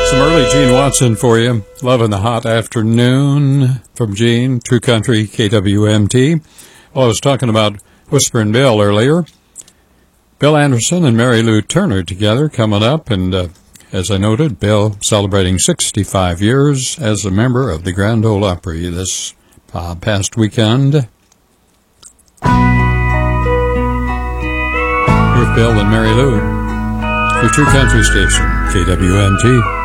Some early Gene Watson for you. Love in the Hot Afternoon from Gene, True Country, KWMT. Well, I was talking about Whisperin' Bill earlier. Bill Anderson and Mary Lou Turner together coming up, and as I noted, Bill celebrating 65 years as a member of the Grand Ole Opry this past weekend. Here's Bill and Mary Lou, your True Country station, KWMT.